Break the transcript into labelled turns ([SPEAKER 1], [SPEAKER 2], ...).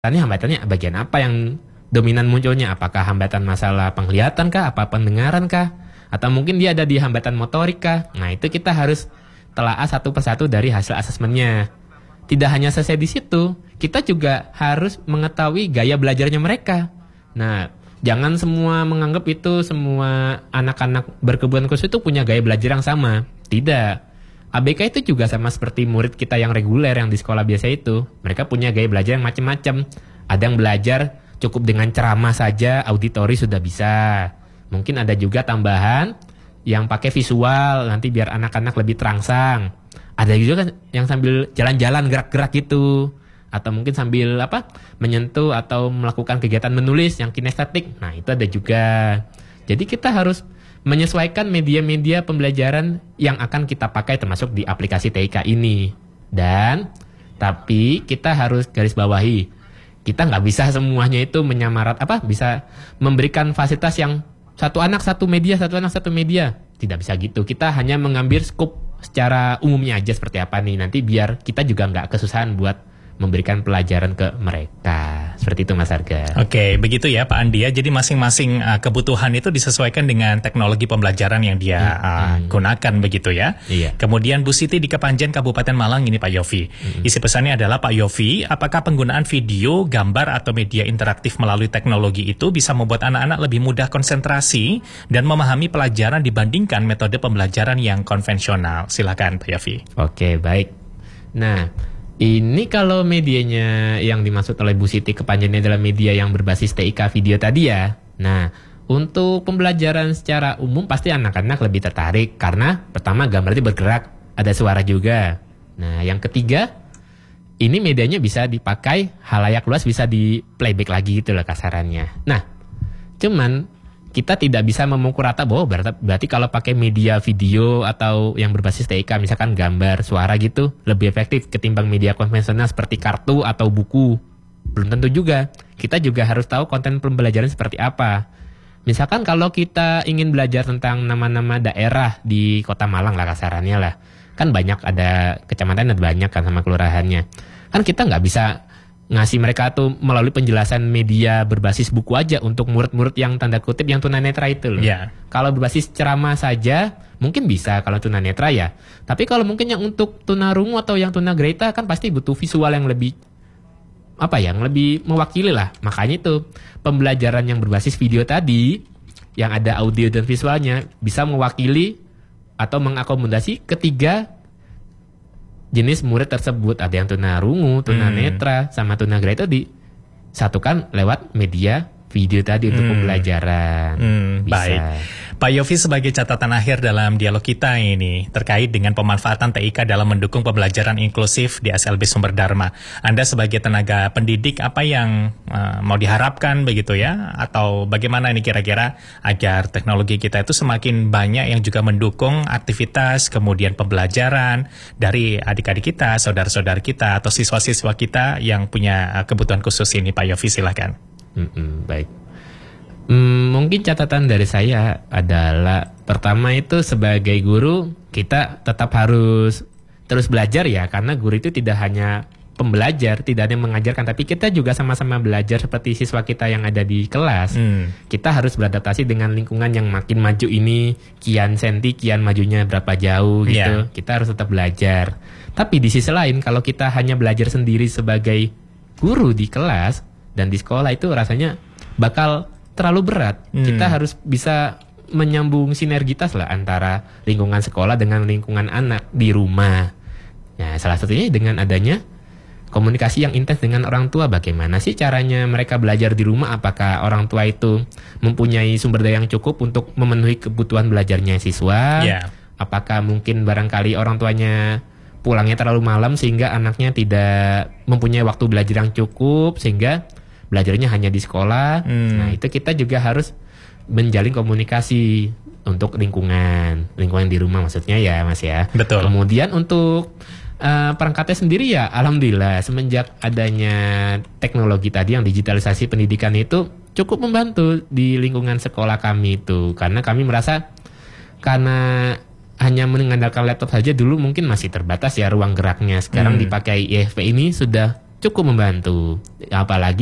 [SPEAKER 1] hambatannya bagian apa yang dominan munculnya? Apakah hambatan masalah penglihatan kah? Apa pendengaran kah? Atau mungkin dia ada di hambatan motorik kah? Nah, itu kita harus telaah satu persatu dari hasil asesmennya. Tidak hanya selesai di situ, kita juga harus mengetahui gaya belajarnya mereka. Nah, jangan semua menganggap itu semua anak-anak berkebutuhan khusus itu punya gaya belajar yang sama. Tidak. ABK itu juga sama seperti murid kita yang reguler yang di sekolah biasa itu. Mereka punya gaya belajar yang macam-macam. Ada yang belajar cukup dengan ceramah saja, auditori sudah bisa. Mungkin ada juga tambahan yang pakai visual, nanti biar anak-anak lebih terangsang. Ada juga kan yang sambil jalan-jalan, gerak-gerak gitu. Atau mungkin sambil menyentuh atau melakukan kegiatan menulis yang kinestetik. Nah, itu ada juga. Jadi kita harus menyesuaikan media-media pembelajaran yang akan kita pakai termasuk di aplikasi TIK ini. Dan tapi kita harus garis bawahi, kita nggak bisa semuanya itu menyamarat bisa memberikan fasilitas yang satu anak satu media, satu anak satu media. Tidak bisa gitu. Kita hanya mengambil skup secara umumnya aja seperti apa nih. Nanti biar kita juga nggak kesusahan buat memberikan pelajaran ke mereka. Seperti itu Mas Arga.
[SPEAKER 2] Oke, begitu ya Pak Andi ya. Jadi masing-masing kebutuhan itu disesuaikan dengan teknologi pembelajaran yang dia gunakan begitu ya.
[SPEAKER 1] Iya.
[SPEAKER 2] Kemudian Bu Siti di Kepanjen Kabupaten Malang ini Pak Yofi. Isi pesannya adalah Pak Yofi, apakah penggunaan video, gambar atau media interaktif melalui teknologi itu bisa membuat anak-anak lebih mudah konsentrasi dan memahami pelajaran dibandingkan metode pembelajaran yang konvensional? Silakan Pak Yofi.
[SPEAKER 1] Oke, baik. Nah, ini kalau medianya yang dimaksud oleh Bu Siti Kepanjen adalah media yang berbasis TIK video tadi ya. Nah, untuk pembelajaran secara umum pasti anak-anak lebih tertarik karena pertama gambar itu bergerak, ada suara juga. Nah, yang ketiga, ini medianya bisa dipakai halayak luas, bisa di playback lagi gitu loh kasarannya. Nah, cuman kita tidak bisa memukul rata bahwa berarti kalau pakai media video atau yang berbasis TIK, misalkan gambar, suara gitu, lebih efektif ketimbang media konvensional seperti kartu atau buku. Belum tentu juga. Kita juga harus tahu konten pembelajaran seperti apa. Misalkan kalau kita ingin belajar tentang nama-nama daerah di Kota Malang lah kasarannya lah. Kan banyak, ada kecamatan ada banyak kan sama kelurahannya. Kan kita nggak bisa ngasih mereka tuh melalui penjelasan media berbasis buku aja untuk murid-murid yang tanda kutip yang tunanetra itu loh.
[SPEAKER 2] Yeah.
[SPEAKER 1] Kalau berbasis ceramah saja mungkin bisa kalau tunanetra ya. Tapi kalau mungkin yang untuk tunarungu atau yang tunagrahita kan pasti butuh visual yang lebih yang lebih mewakili lah. Makanya itu pembelajaran yang berbasis video tadi yang ada audio dan visualnya bisa mewakili atau mengakomodasi ketiga jenis murid tersebut. Ada yang tunarungu, tunanetra, sama tunagrahita itu disatukan lewat media video tadi untuk pembelajaran.
[SPEAKER 2] Baik. Pak Yofi, sebagai catatan akhir dalam dialog kita ini terkait dengan pemanfaatan TIK dalam mendukung pembelajaran inklusif di SLB Sumber Dharma, Anda sebagai tenaga pendidik apa yang mau diharapkan begitu ya? Atau bagaimana ini kira-kira agar teknologi kita itu semakin banyak yang juga mendukung aktivitas kemudian pembelajaran dari adik-adik kita, saudara-saudara kita atau siswa-siswa kita yang punya kebutuhan khusus ini? Pak Yofi, silakan.
[SPEAKER 1] Baik. Mungkin catatan dari saya adalah pertama itu sebagai guru kita tetap harus terus belajar ya, karena guru itu tidak hanya pembelajar, tidak hanya mengajarkan, tapi kita juga sama-sama belajar seperti siswa kita yang ada di kelas. Kita harus beradaptasi dengan lingkungan yang makin maju ini, kian senti, kian majunya berapa jauh gitu. Kita harus tetap belajar. Tapi di sisi lain kalau kita hanya belajar sendiri sebagai guru di kelas dan di sekolah itu rasanya bakal terlalu berat. Kita harus bisa menyambung sinergitas lah antara lingkungan sekolah dengan lingkungan anak di rumah. Nah, salah satunya dengan adanya komunikasi yang intens dengan orang tua. Bagaimana sih caranya mereka belajar di rumah? Apakah orang tua itu mempunyai sumber daya yang cukup untuk memenuhi kebutuhan belajarnya siswa? Apakah mungkin barangkali orang tuanya pulangnya terlalu malam sehingga anaknya tidak mempunyai waktu belajar yang cukup sehingga belajarnya hanya di sekolah. Nah, itu kita juga harus menjalin komunikasi untuk lingkungan di rumah maksudnya ya Mas ya.
[SPEAKER 2] Betul.
[SPEAKER 1] Kemudian untuk perangkatnya sendiri ya alhamdulillah semenjak adanya teknologi tadi yang digitalisasi pendidikan itu cukup membantu di lingkungan sekolah kami itu, karena kami merasa karena hanya mengandalkan laptop saja dulu mungkin masih terbatas ya ruang geraknya. Sekarang dipakai IFP ini sudah cukup membantu. Apalagi